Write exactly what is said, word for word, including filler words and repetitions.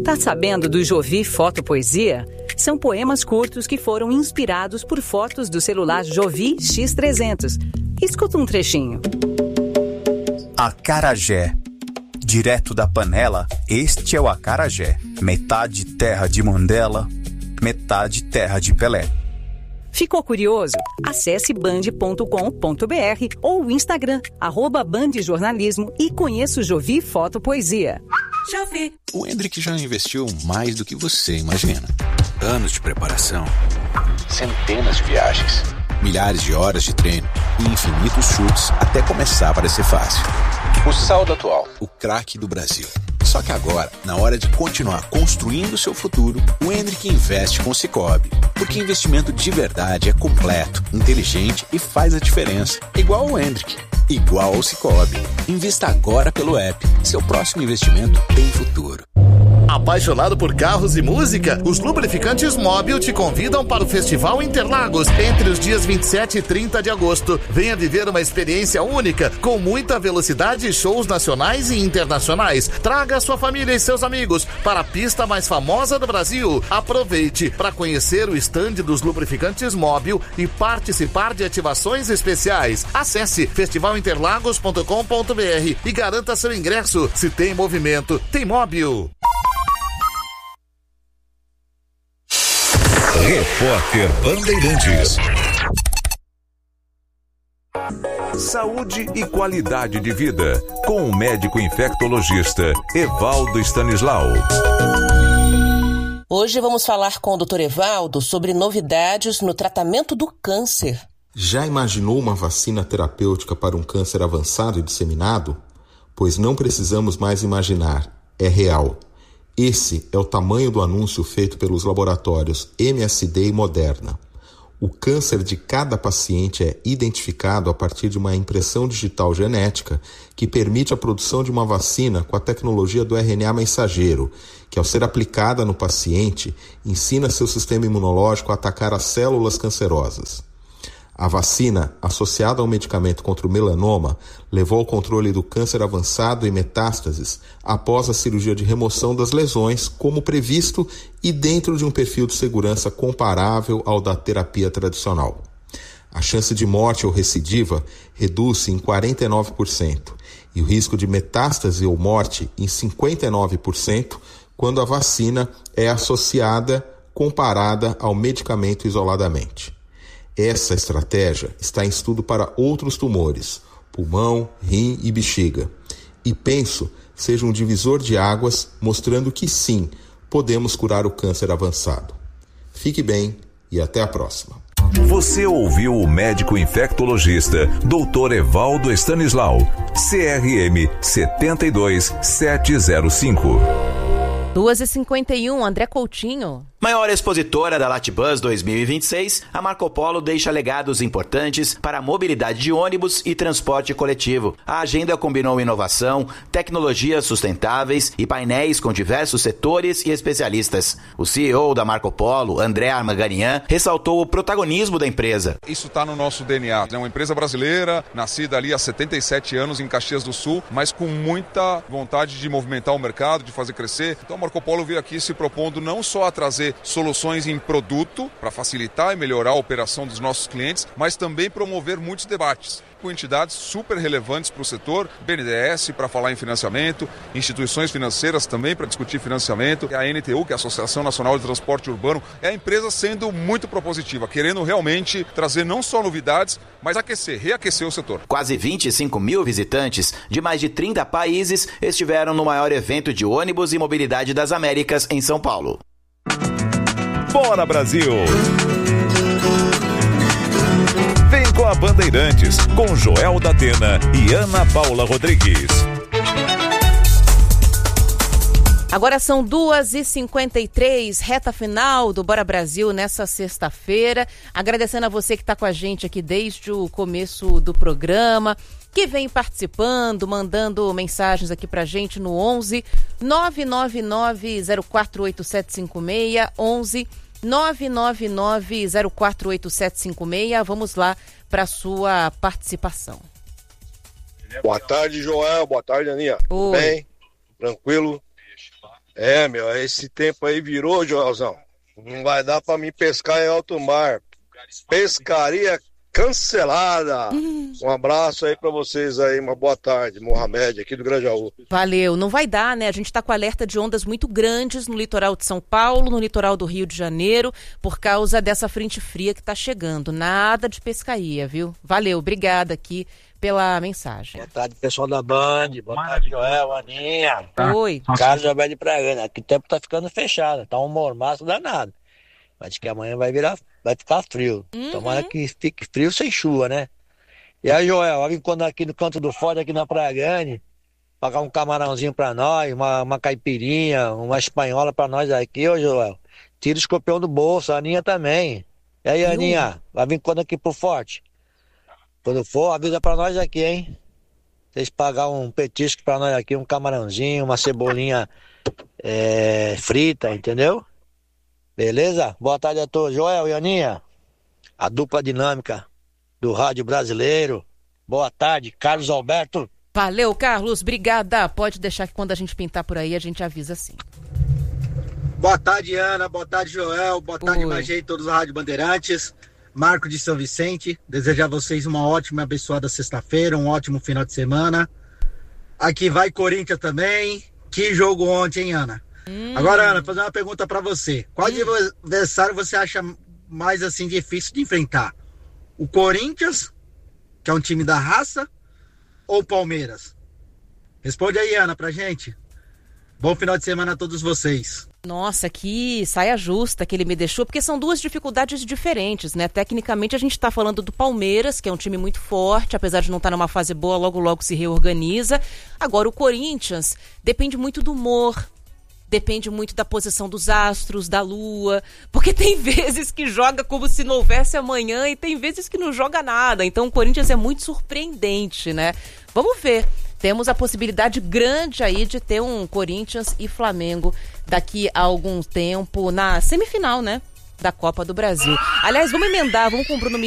Tá sabendo do Jovi Fotopoesia? São poemas curtos que foram inspirados por fotos do celular Jovi X trezentos. Escuta um trechinho. Acarajé. Direto da panela, este é o acarajé. Metade terra de Mandela, metade terra de Pelé. Ficou curioso? Acesse band ponto com ponto b r ou o Instagram, arroba bandjornalismo e conheça o Jovi Fotopoesia. Jovi. O Hendrick já investiu mais do que você imagina. Anos de preparação, centenas de viagens, milhares de horas de treino e infinitos chutes até começar a parecer fácil. O saldo atual, o craque do Brasil. Só que agora, na hora de continuar construindo o seu futuro, o Hendrick investe com o Sicoob. Porque investimento de verdade é completo, inteligente e faz a diferença. Igual o Hendrick, igual ao Sicoob. Invista agora pelo app. Seu próximo investimento tem futuro. Apaixonado por carros e música? Os lubrificantes Móbil te convidam para o Festival Interlagos entre os dias vinte e sete e trinta de agosto. Venha viver uma experiência única, com muita velocidade e shows nacionais e internacionais. Traga sua família e seus amigos para a pista mais famosa do Brasil. Aproveite para conhecer o estande dos lubrificantes Móbil e participar de ativações especiais. Acesse festival interlagos ponto com ponto b r e garanta seu ingresso. Se tem movimento, tem Móbil. Repórter Bandeirantes. Saúde e qualidade de vida, com o médico infectologista Evaldo Stanislau. Hoje vamos falar com o doutor Evaldo sobre novidades no tratamento do câncer. Já imaginou uma vacina terapêutica para um câncer avançado e disseminado? Pois não precisamos mais imaginar, é real. Esse é o tamanho do anúncio feito pelos laboratórios M S D e Moderna. O câncer de cada paciente é identificado a partir de uma impressão digital genética que permite a produção de uma vacina com a tecnologia do R N A mensageiro, que ao ser aplicada no paciente, ensina seu sistema imunológico a atacar as células cancerosas. A vacina, associada ao medicamento contra o melanoma, levou ao controle do câncer avançado e metástases após a cirurgia de remoção das lesões, como previsto e dentro de um perfil de segurança comparável ao da terapia tradicional. A chance de morte ou recidiva reduz-se em quarenta e nove por cento e o risco de metástase ou morte em cinquenta e nove por cento quando a vacina é associada, comparada ao medicamento isoladamente. Essa estratégia está em estudo para outros tumores, pulmão, rim e bexiga. E penso seja um divisor de águas, mostrando que sim, podemos curar o câncer avançado. Fique bem e até a próxima. Você ouviu o médico infectologista doutor Evaldo Stanislau, C R M sete dois sete zero cinco. duas e cinquenta e um, André Coutinho. Maior expositora da Latbus dois mil e vinte e seis, a Marco Polo deixa legados importantes para a mobilidade de ônibus e transporte coletivo. A agenda combinou inovação, tecnologias sustentáveis e painéis com diversos setores e especialistas. O C E O da Marco Polo, André Armaganian, ressaltou o protagonismo da empresa. Isso está no nosso D N A. É uma empresa brasileira, nascida ali há setenta e sete anos em Caxias do Sul, mas com muita vontade de movimentar o mercado, de fazer crescer. Então a Marco Polo veio aqui se propondo não só a trazer soluções em produto para facilitar e melhorar a operação dos nossos clientes, mas também promover muitos debates com entidades super relevantes para o setor, B N D E S para falar em financiamento, instituições financeiras também para discutir financiamento, a N T U, que é a Associação Nacional de Transporte Urbano, é a empresa sendo muito propositiva, querendo realmente trazer não só novidades, mas aquecer, reaquecer o setor. Quase vinte e cinco mil visitantes de mais de trinta países estiveram no maior evento de ônibus e mobilidade das Américas em São Paulo. Bora, Brasil! Vem com a Bandeirantes, com Joel da Atena e Ana Paula Rodrigues. Agora são duas e cinquenta e três, reta final do Bora Brasil nessa sexta-feira. Agradecendo a você que está com a gente aqui desde o começo do programa, que vem participando, mandando mensagens aqui pra gente no onze nove nove nove zero quatro oito sete cinco seis, onze nove nove nove zero quatro oito sete cinco seis. Vamos lá para sua participação. Boa tarde, Joel. Boa tarde, Aninha. Oi. Tudo bem? Tranquilo? É, meu, esse tempo aí virou, Joelzão. Não vai dar pra mim pescar em alto mar. Pescaria cancelada. Hum. Um abraço aí pra vocês aí, uma boa tarde. Mohamed, aqui do Grajaú. Valeu. Não vai dar, né? A gente tá com alerta de ondas muito grandes no litoral de São Paulo, no litoral do Rio de Janeiro, por causa dessa frente fria que tá chegando. Nada de pescaria, viu? Valeu. Obrigada aqui pela mensagem. Boa tarde, pessoal da Band. Boa tarde, Joel, Aninha. Oi. Carlos Alberto de Praia. Aqui o tempo tá ficando fechado. Tá um mormaço danado. Acho que amanhã vai virar, vai ficar frio. Uhum. Tomara que fique frio sem chuva, né? E aí, Joel, vim quando aqui no canto do Forte, aqui na Praia Grande, pagar um camarãozinho pra nós, uma, uma caipirinha, uma espanhola pra nós aqui, ô Joel. Tira o escorpião do bolso, a Aninha também. E aí, uhum. Aninha, vai vir quando aqui pro Forte? Quando for, avisa pra nós aqui, hein? Vocês pagar um petisco pra nós aqui, um camarãozinho, uma cebolinha é, frita, entendeu? Beleza? Boa tarde a todos. Joel e Aninha, a dupla dinâmica do rádio brasileiro. Boa tarde, Carlos Alberto. Valeu, Carlos. Obrigada. Pode deixar que quando a gente pintar por aí, a gente avisa sim. Boa tarde, Ana. Boa tarde, Joel. Boa tarde, Magé e todos da Rádio Bandeirantes. Marco de São Vicente. Desejo a vocês uma ótima e abençoada sexta-feira, um ótimo final de semana. Aqui vai Corinthians também. Que jogo ontem, hein, Ana? Hum. Agora, Ana, fazer uma pergunta pra você. Qual hum. adversário você acha mais assim difícil de enfrentar? O Corinthians, que é um time da raça, ou o Palmeiras? Responde aí, Ana, pra gente. Bom final de semana a todos vocês. Nossa, que saia justa que ele me deixou, porque são duas dificuldades diferentes, né? Tecnicamente a gente tá falando do Palmeiras, que é um time muito forte, apesar de não estar numa fase boa, logo logo se reorganiza. Agora o Corinthians depende muito do humor, depende muito da posição dos astros, da lua, porque tem vezes que joga como se não houvesse amanhã e tem vezes que não joga nada. Então o Corinthians é muito surpreendente, né? Vamos ver. Temos a possibilidade grande aí de ter um Corinthians e Flamengo daqui a algum tempo na semifinal, né? Da Copa do Brasil. Aliás, vamos emendar, vamos com o Bruno